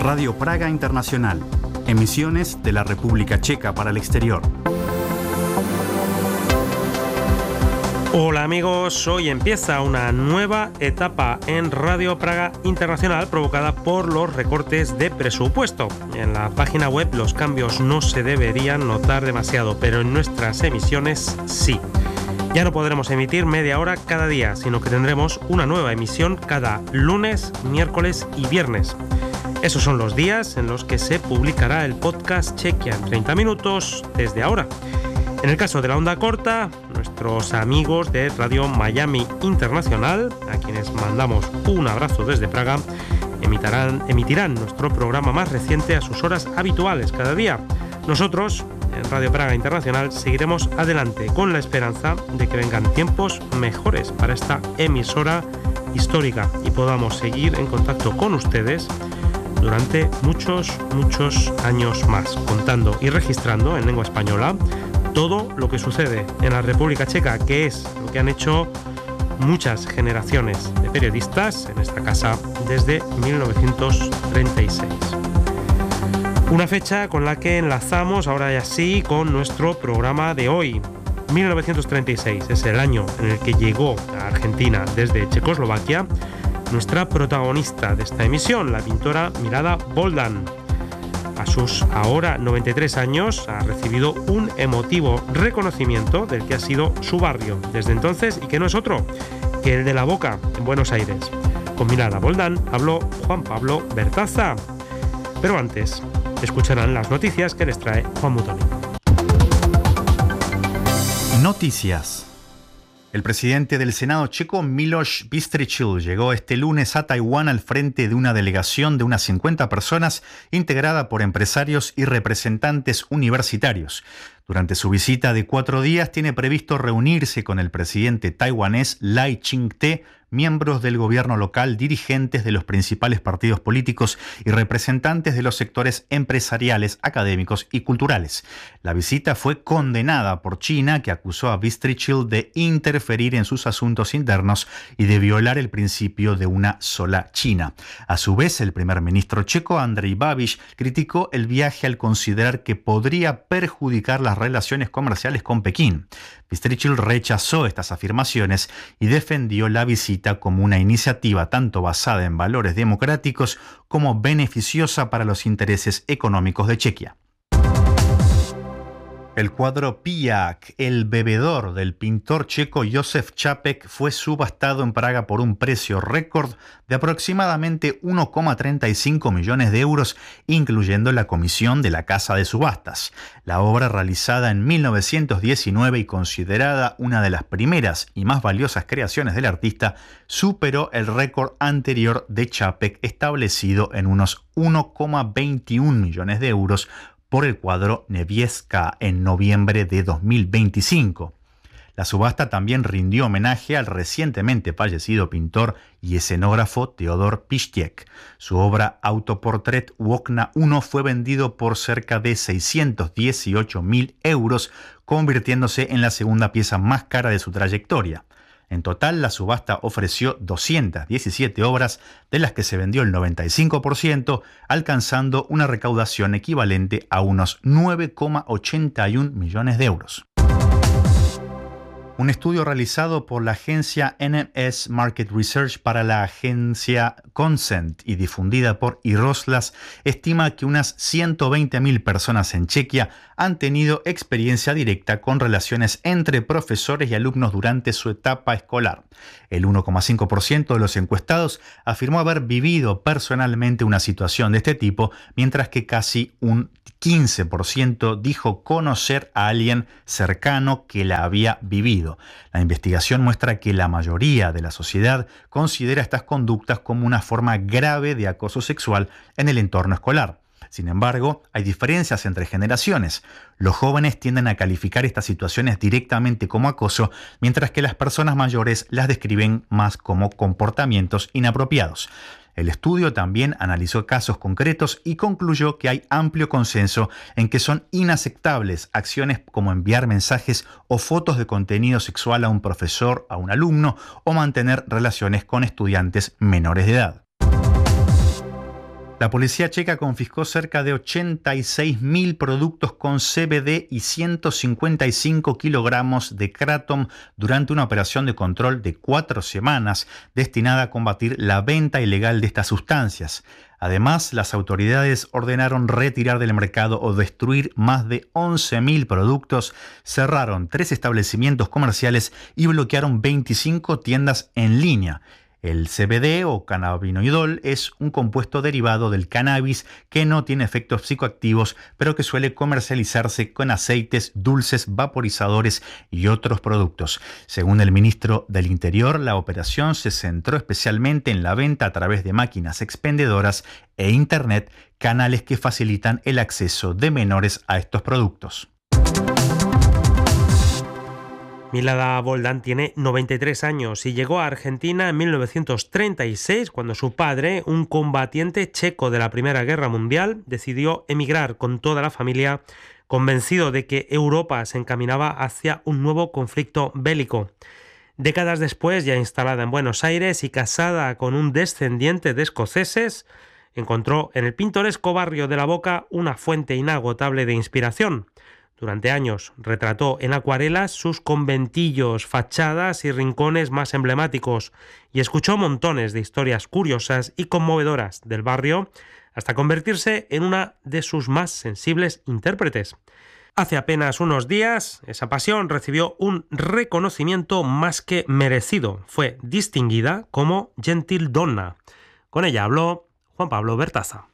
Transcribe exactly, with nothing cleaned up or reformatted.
Radio Praga Internacional. Emisiones de la República Checa para el exterior. Hola amigos, hoy empieza una nueva etapa en Radio Praga Internacional provocada por los recortes de presupuesto. En la página web los cambios no se deberían notar demasiado, pero en nuestras emisiones sí. Ya no podremos emitir media hora cada día, sino que tendremos una nueva emisión cada lunes, miércoles y viernes. Esos son los días en los que se publicará el podcast Chequia en treinta minutos desde ahora. En el caso de la onda corta, nuestros amigos de Radio Miami Internacional, a quienes mandamos un abrazo desde Praga, emitirán, emitirán nuestro programa más reciente a sus horas habituales cada día. Nosotros, en Radio Praga Internacional, seguiremos adelante con la esperanza de que vengan tiempos mejores para esta emisora histórica y podamos seguir en contacto con ustedes durante muchos, muchos años más, contando y registrando en lengua española todo lo que sucede en la República Checa, que es lo que han hecho muchas generaciones de periodistas en esta casa desde mil novecientos treinta y seis. Una fecha con la que enlazamos ahora ya sí con nuestro programa de hoy. mil novecientos treinta y seis es el año en el que llegó a Argentina desde Checoslovaquia nuestra protagonista de esta emisión, la pintora Milada Boldán. A sus ahora noventa y tres años ha recibido un emotivo reconocimiento del que ha sido su barrio desde entonces y que no es otro que el de La Boca, en Buenos Aires. Con Milada Boldán habló Juan Pablo Bertaza. Pero antes, escucharán las noticias que les trae Juan Mutoni. Noticias. El presidente del Senado checo, Miloš Vystrčil, llegó este lunes a Taiwán al frente de una delegación de unas cincuenta personas integrada por empresarios y representantes universitarios. Durante su visita de cuatro días tiene previsto reunirse con el presidente taiwanés Lai Ching-te, miembros del gobierno local, dirigentes de los principales partidos políticos y representantes de los sectores empresariales, académicos y culturales. La visita fue condenada por China, que acusó a Vystrčil de interferir en sus asuntos internos y de violar el principio de una sola China. A su vez, el primer ministro checo, Andrej Babiš, criticó el viaje al considerar que podría perjudicar las relaciones comerciales con Pekín. Vystrčil rechazó estas afirmaciones y defendió la visita como una iniciativa tanto basada en valores democráticos como beneficiosa para los intereses económicos de Chequia. El cuadro Pijak, el bebedor del pintor checo Josef Čapek, fue subastado en Praga por un precio récord de aproximadamente uno coma treinta y cinco millones de euros, incluyendo la comisión de la casa de subastas. La obra, realizada en mil novecientos diecinueve y considerada una de las primeras y más valiosas creaciones del artista, superó el récord anterior de Čapek, establecido en unos uno coma veintiún millones de euros, por el cuadro Nevieska en noviembre de dos mil veinticinco. La subasta también rindió homenaje al recientemente fallecido pintor y escenógrafo Teodor Pištěk. Su obra Autoportret u okna uno fue vendido por cerca de seiscientos dieciocho mil euros, convirtiéndose en la segunda pieza más cara de su trayectoria. En total, la subasta ofreció doscientas diecisiete obras, de las que se vendió el noventa y cinco por ciento, alcanzando una recaudación equivalente a unos nueve coma ochenta y un millones de euros. Un estudio realizado por la agencia N M S Market Research para la agencia Consent y difundida por Iroslas estima que unas ciento veinte mil personas en Chequia han tenido experiencia directa con relaciones entre profesores y alumnos durante su etapa escolar. El uno coma cinco por ciento de los encuestados afirmó haber vivido personalmente una situación de este tipo, mientras que casi un quince por ciento dijo conocer a alguien cercano que la había vivido. La investigación muestra que la mayoría de la sociedad considera estas conductas como una forma grave de acoso sexual en el entorno escolar. Sin embargo, hay diferencias entre generaciones. Los jóvenes tienden a calificar estas situaciones directamente como acoso, mientras que las personas mayores las describen más como comportamientos inapropiados. El estudio también analizó casos concretos y concluyó que hay amplio consenso en que son inaceptables acciones como enviar mensajes o fotos de contenido sexual a un profesor, a un alumno, o mantener relaciones con estudiantes menores de edad. La policía checa confiscó cerca de ochenta y seis mil productos con C B D y ciento cincuenta y cinco kilogramos de kratom durante una operación de control de cuatro semanas destinada a combatir la venta ilegal de estas sustancias. Además, las autoridades ordenaron retirar del mercado o destruir más de once mil productos, cerraron tres establecimientos comerciales y bloquearon veinticinco tiendas en línea. El C B D o cannabinoidol es un compuesto derivado del cannabis que no tiene efectos psicoactivos, pero que suele comercializarse con aceites, dulces, vaporizadores y otros productos. Según el ministro del Interior, la operación se centró especialmente en la venta a través de máquinas expendedoras e Internet, canales que facilitan el acceso de menores a estos productos. Milada Boldán tiene noventa y tres años y llegó a Argentina en mil novecientos treinta y seis cuando su padre, un combatiente checo de la Primera Guerra Mundial, decidió emigrar con toda la familia, convencido de que Europa se encaminaba hacia un nuevo conflicto bélico. Décadas después, ya instalada en Buenos Aires y casada con un descendiente de escoceses, encontró en el pintoresco barrio de La Boca una fuente inagotable de inspiración. Durante años retrató en acuarelas sus conventillos, fachadas y rincones más emblemáticos y escuchó montones de historias curiosas y conmovedoras del barrio hasta convertirse en una de sus más sensibles intérpretes. Hace apenas unos días, esa pasión recibió un reconocimiento más que merecido. Fue distinguida como Gentil Donna. Con ella habló Juan Pablo Bertaza.